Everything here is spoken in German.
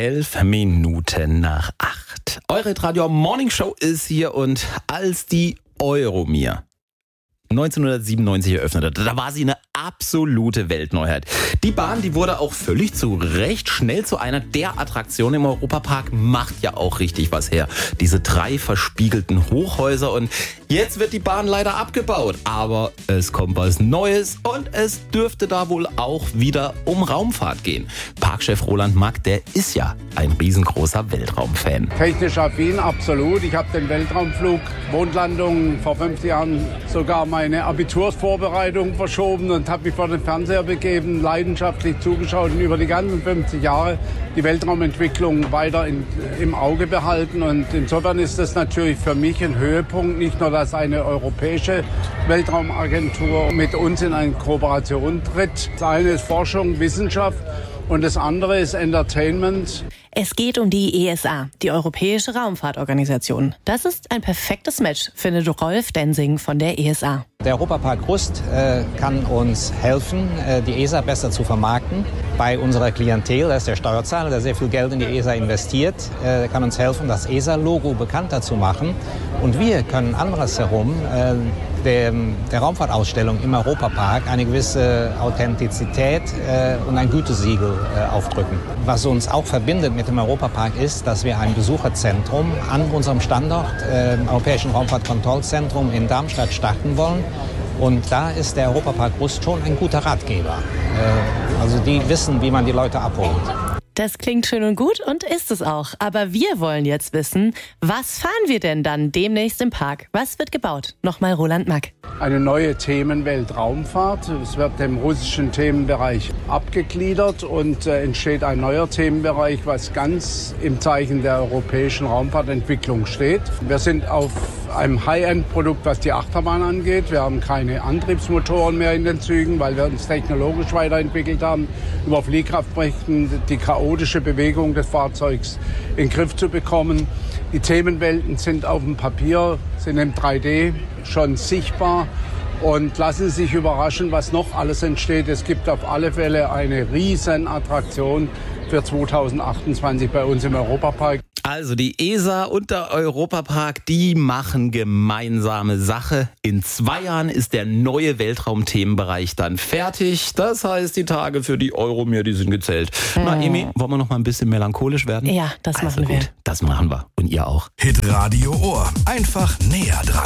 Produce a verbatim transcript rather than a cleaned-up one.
Elf Minuten nach acht. Eure Radio Morning Show ist hier und als die Euromir neunzehnhundertsiebenundneunzig eröffnet hat, da war sie eine absolute Weltneuheit. Die Bahn, die wurde auch völlig zu Recht schnell zu einer der Attraktionen im Europapark, macht ja auch richtig was her. Diese drei verspiegelten Hochhäuser und jetzt wird die Bahn leider abgebaut, aber es kommt was Neues und es dürfte da wohl auch wieder um Raumfahrt gehen. Parkchef Roland Mack, der ist ja ein riesengroßer Weltraumfan. Technisch affin, absolut. Ich habe den Weltraumflug, Mondlandung vor fünfzig Jahren sogar meine Abitursvorbereitung verschoben und habe mich vor den Fernseher begeben, leidenschaftlich zugeschaut und über die ganzen fünfzig Jahre die Weltraumentwicklung weiter in, im Auge behalten. Und insofern ist das natürlich für mich ein Höhepunkt, nicht nur, dass eine europäische Weltraumagentur mit uns in eine Kooperation tritt. Das eine ist Forschung, Wissenschaft und das andere ist Entertainment. Es geht um die E S A, die Europäische Raumfahrtorganisation. Das ist ein perfektes Match, findet Rolf Densing von der E S A. Der Europapark Rust äh, kann uns helfen, äh, die E S A besser zu vermarkten. Bei unserer Klientel, das ist der Steuerzahler, der sehr viel Geld in die E S A investiert, äh, kann uns helfen, das E S A-Logo bekannter zu machen. Und wir können andersherum äh, der, der Raumfahrtausstellung im Europapark eine gewisse Authentizität äh, und ein Gütesiegel äh, aufdrücken. Was uns auch verbindet mit dem Europapark ist, dass wir ein Besucherzentrum an unserem Standort, äh, im Europäischen Raumfahrtkontrollzentrum in Darmstadt, starten wollen. Und da ist der Europapark Rust schon ein guter Ratgeber. Äh, also die wissen, wie man die Leute abholt. Das klingt schön und gut und ist es auch. Aber wir wollen jetzt wissen, was fahren wir denn dann demnächst im Park? Was wird gebaut? Nochmal Roland Mack. Eine neue Themenwelt Raumfahrt. Es wird dem russischen Themenbereich abgegliedert und äh, entsteht ein neuer Themenbereich, was ganz im Zeichen der europäischen Raumfahrtentwicklung steht. Wir sind auf einem High-End-Produkt, was die Achterbahn angeht. Wir haben keine Antriebsmotoren mehr in den Zügen, weil wir uns technologisch weiterentwickelt haben, über Fliehkraftbrechen die chaotische Bewegung des Fahrzeugs in den Griff zu bekommen. Die Themenwelten sind auf dem Papier, sind im drei D schon sichtbar und lassen Sie sich überraschen, was noch alles entsteht. Es gibt auf alle Fälle eine riesen Attraktion für zweitausendachtundzwanzig bei uns im Europapark. Also die E S A und der Europapark, die machen gemeinsame Sache. In zwei Jahren ist der neue Weltraumthemenbereich dann fertig. Das heißt, die Tage für die Euromir, die sind gezählt. Hm. Na, Emi, wollen wir noch mal ein bisschen melancholisch werden? Ja, das also machen wir. Gut, das machen wir. Und ihr auch. Hitradio Ohr. Einfach näher dran.